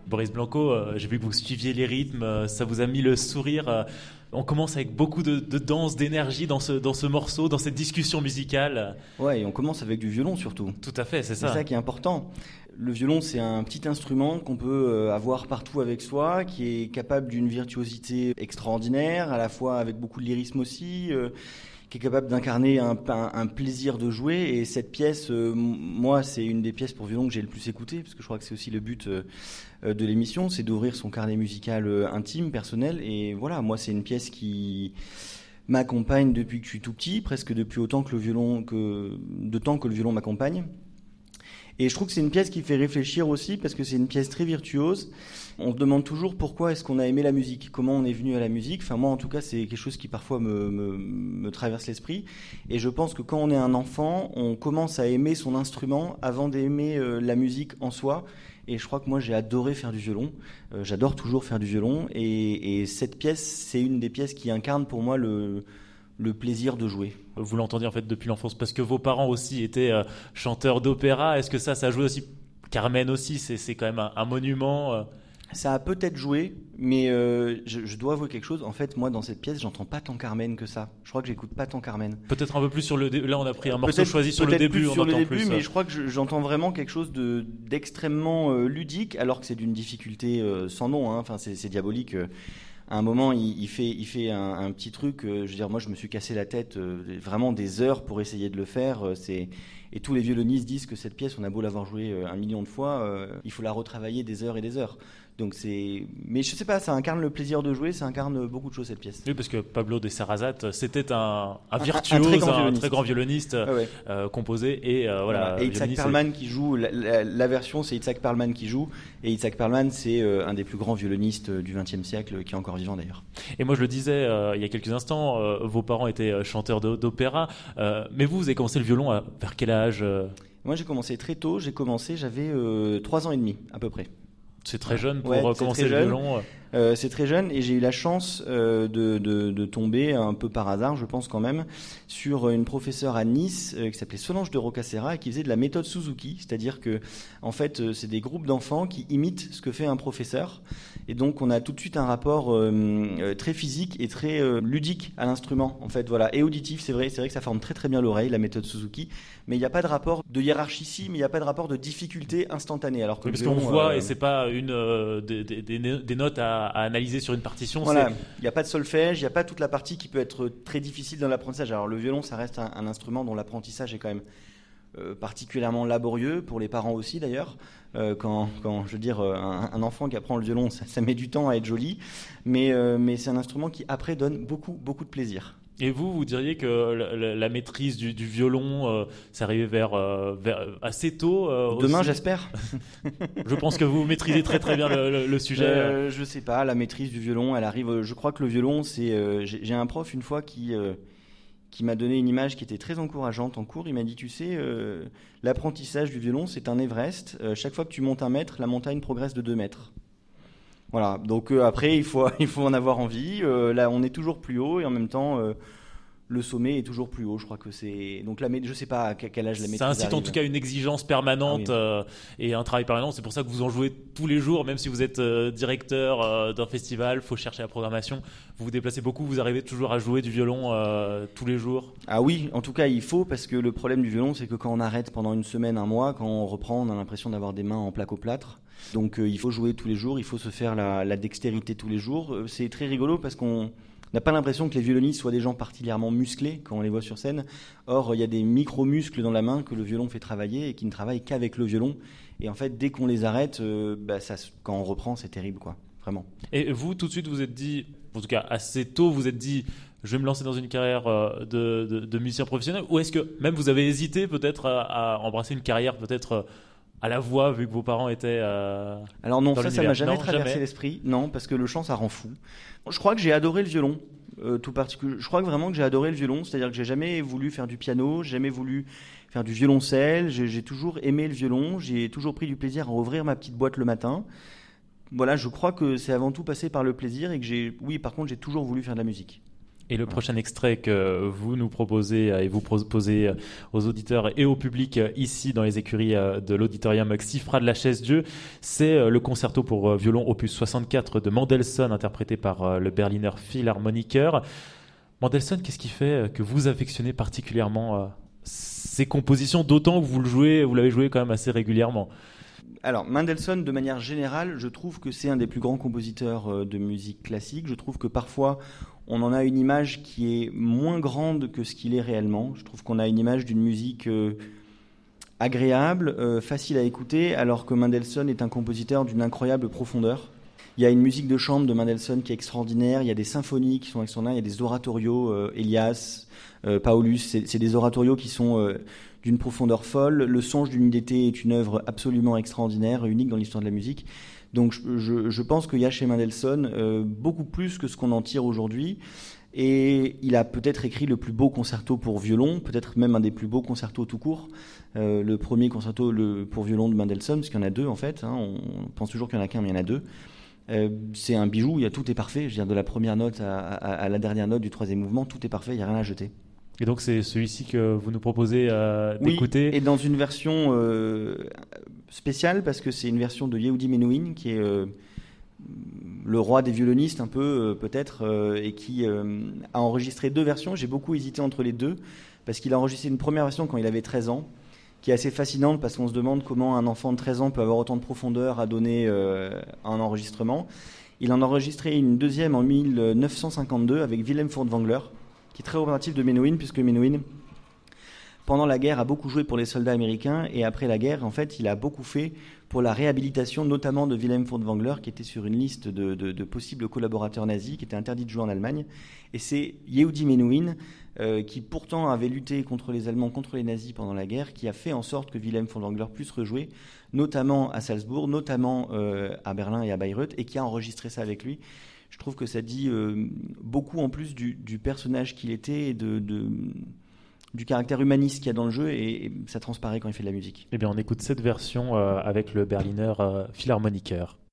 Boris Blanco, j'ai vu que vous suiviez les rythmes, ça vous a mis le sourire. On commence avec beaucoup de danse, d'énergie dans ce morceau, dans cette discussion musicale. Ouais, et on commence avec du violon surtout. Tout à fait, c'est ça. C'est ça qui est important. Le violon, c'est un petit instrument qu'on peut avoir partout avec soi, qui est capable d'une virtuosité extraordinaire, à la fois avec beaucoup de lyrisme aussi, qui est capable d'incarner un plaisir de jouer. Et cette pièce, moi, c'est une des pièces pour violon que j'ai le plus écoutée, parce que je crois que c'est aussi le but de l'émission, c'est d'ouvrir son carnet musical intime, personnel. Et voilà, moi, c'est une pièce qui m'accompagne depuis que je suis tout petit, presque depuis autant que de temps que le violon m'accompagne. Et je trouve que c'est une pièce qui fait réfléchir aussi, parce que c'est une pièce très virtuose. On se demande toujours pourquoi est-ce qu'on a aimé la musique, comment on est venu à la musique. Enfin, moi, en tout cas, c'est quelque chose qui parfois me traverse l'esprit. Et je pense que quand on est un enfant, on commence à aimer son instrument avant d'aimer la musique en soi. Et je crois que moi, j'ai adoré faire du violon. J'adore toujours faire du violon. Et cette pièce, c'est une des pièces qui incarne pour moi le plaisir de jouer. Vous l'entendiez en fait depuis l'enfance, parce que vos parents aussi étaient chanteurs d'opéra. Est-ce que ça a joué aussi? Carmen aussi, c'est quand même un monument. Ça a peut-être joué, mais je dois avouer quelque chose. En fait, moi, dans cette pièce, j'entends pas tant Carmen que ça. Je crois que j'écoute pas tant Carmen. Peut-être un peu plus sur le début. Là, on a pris un morceau choisi sur le début. Sur le début, mais je crois que j'entends vraiment quelque chose d'extrêmement ludique, alors que c'est d'une difficulté sans nom. Enfin, c'est diabolique. À un moment, il fait un petit truc. Je veux dire, moi, je me suis cassé la tête vraiment des heures pour essayer de le faire. Et tous les violonistes disent que cette pièce, on a beau l'avoir jouée 1 million de fois, il faut la retravailler des heures et des heures. Donc mais je sais pas, ça incarne le plaisir de jouer, ça incarne beaucoup de choses cette pièce. Oui, parce que Pablo de Sarrazat, c'était un virtuose, un très grand violoniste, composé et voilà. Et Itzhak Perlman qui joue la version, c'est Itzhak Perlman qui joue, et Itzhak Perlman c'est un des plus grands violonistes du XXe siècle, qui est encore vivant d'ailleurs. Et moi je le disais il y a quelques instants, vos parents étaient chanteurs d'opéra, mais vous avez commencé le violon vers quel âge? Moi j'ai commencé très tôt, j'avais 3 ans et demi à peu près. C'est très jeune pour commencer le violon. C'est très jeune, et j'ai eu la chance de tomber un peu par hasard, je pense quand même, sur une professeure à Nice qui s'appelait Solange de Roccassera et qui faisait de la méthode Suzuki, c'est-à-dire que en fait c'est des groupes d'enfants qui imitent ce que fait un professeur, et donc on a tout de suite un rapport très physique et très ludique à l'instrument, en fait, voilà, et auditif. C'est vrai que ça forme très très bien l'oreille, la méthode Suzuki, mais il n'y a pas de rapport de hiérarchie ici, mais il n'y a pas de rapport de difficulté instantanée, alors que oui, parce qu'on voit et c'est pas des notes à analyser sur une partition. Voilà, il n'y a pas de solfège, il n'y a pas toute la partie qui peut être très difficile dans l'apprentissage. Alors le violon, ça reste un instrument dont l'apprentissage est quand même particulièrement laborieux, pour les parents aussi d'ailleurs. Quand je veux dire, un enfant qui apprend le violon, ça met du temps à être joli, mais c'est un instrument qui après donne beaucoup beaucoup de plaisir. Et vous diriez que la maîtrise du violon, c'est arrivé vers assez tôt Demain, aussi. J'espère. Je pense que vous maîtrisez très très bien le sujet. Je sais pas, la maîtrise du violon, elle arrive. Je crois que le violon, c'est. J'ai un prof une fois qui m'a donné une image qui était très encourageante en cours. Il m'a dit, tu sais, l'apprentissage du violon, c'est un Everest. Chaque fois que tu montes 1 mètre, la montagne progresse de 2 mètres. Voilà, donc après il faut en avoir envie. Là on est toujours plus haut, et en même temps le sommet est toujours plus haut. Je crois que c'est donc je sais pas à quel âge la maîtrise ça incite arrive. En tout cas une exigence permanente et un travail permanent. C'est pour ça que vous en jouez tous les jours, même si vous êtes directeur d'un festival. Faut chercher la programmation. Vous vous déplacez beaucoup. Vous arrivez toujours à jouer du violon tous les jours. Ah oui, en tout cas il faut, parce que le problème du violon, c'est que quand on arrête pendant 1 semaine, 1 mois, quand on reprend, on a l'impression d'avoir des mains en plaque-au-plâtre. Donc il faut jouer tous les jours, il faut se faire la dextérité tous les jours. C'est très rigolo parce qu'on n'a pas l'impression que les violonistes soient des gens particulièrement musclés quand on les voit sur scène. Or, il y a des micro-muscles dans la main que le violon fait travailler et qui ne travaillent qu'avec le violon. Et en fait, dès qu'on les arrête, quand on reprend, c'est terrible, quoi. Vraiment. Et vous, tout de suite, vous êtes dit, en tout cas assez tôt, vous êtes dit, je vais me lancer dans une carrière de musicien professionnel, ou est-ce que même vous avez hésité peut-être à embrasser une carrière peut-être à la voix, vu que vos parents étaient Alors non, ça m'a jamais non, traversé l'esprit. Non, parce que le chant, ça rend fou. Je crois que j'ai adoré le violon, tout particulier. Je crois que vraiment que j'ai adoré le violon, c'est-à-dire que j'ai jamais voulu faire du piano, j'ai jamais voulu faire du violoncelle. J'ai toujours aimé le violon, j'ai toujours pris du plaisir à ouvrir ma petite boîte le matin. Voilà, je crois que c'est avant tout passé par le plaisir, et que par contre, j'ai toujours voulu faire de la musique. Et le prochain extrait que vous nous proposez et vous proposez aux auditeurs et au public ici dans les écuries de l'auditorium Xifra de la Chaise-Dieu, c'est le concerto pour violon opus 64 de Mendelssohn, interprété par le Berliner Philharmoniker. Mendelssohn, qu'est-ce qui fait que vous affectionnez particulièrement ces compositions, d'autant que vous l'avez joué quand même assez régulièrement? Alors, Mendelssohn, de manière générale, je trouve que c'est un des plus grands compositeurs de musique classique. Je trouve que parfois, on en a une image qui est moins grande que ce qu'il est réellement. Je trouve qu'on a une image d'une musique agréable, facile à écouter, alors que Mendelssohn est un compositeur d'une incroyable profondeur. Il y a une musique de chambre de Mendelssohn qui est extraordinaire, il y a des symphonies qui sont extraordinaires, il y a des oratorios, Elias, Paulus, c'est des oratorios qui sont d'une profondeur folle. Le Songe d'une nuit d'été est une œuvre absolument extraordinaire, unique dans l'histoire de la musique. Donc je pense qu'il y a chez Mendelssohn beaucoup plus que ce qu'on en tire aujourd'hui. Et il a peut-être écrit le plus beau concerto pour violon, peut-être même un des plus beaux concertos tout court. Le premier concerto pour violon de Mendelssohn, parce qu'il y en a deux en fait. On pense toujours qu'il n'y en a qu'un, mais il y en a deux. C'est un bijou, tout est parfait. Je veux dire, de la première note à la dernière note du troisième mouvement, tout est parfait, il n'y a rien à jeter. Et donc c'est celui-ci que vous nous proposez d'écouter. Oui, et dans une version spéciale, parce que c'est une version de Yehudi Menuhin, qui est le roi des violonistes un peu peut-être, et qui a enregistré deux versions. J'ai beaucoup hésité entre les deux, parce qu'il a enregistré une première version quand il avait 13 ans, qui est assez fascinante, parce qu'on se demande comment un enfant de 13 ans peut avoir autant de profondeur à donner à un enregistrement. Il en a enregistré une deuxième en 1952 avec Wilhelm Furtwängler, qui est très représentatif de Menuhin, puisque Menuhin, pendant la guerre, a beaucoup joué pour les soldats américains, et après la guerre, en fait, il a beaucoup fait pour la réhabilitation, notamment de Wilhelm Furtwängler, qui était sur une liste de possibles collaborateurs nazis, qui était interdit de jouer en Allemagne. Et c'est Yehudi Menuhin, qui pourtant avait lutté contre les Allemands, contre les nazis pendant la guerre, qui a fait en sorte que Wilhelm Furtwängler puisse rejouer, notamment à Salzbourg, notamment à Berlin et à Bayreuth, et qui a enregistré ça avec lui. Je trouve que ça dit beaucoup en plus du personnage qu'il était et du caractère humaniste qu'il y a dans le jeu, et ça transparaît quand il fait de la musique. Eh bien, on écoute cette version avec le Berliner Philharmoniker.